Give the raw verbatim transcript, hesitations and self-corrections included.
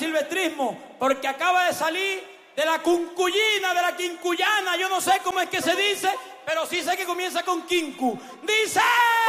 silvestrismo, porque acaba de salir de la cuncuyina, de la quincuyana, yo no sé cómo es que se dice, pero sí sé que comienza con quincu. ¡Dice!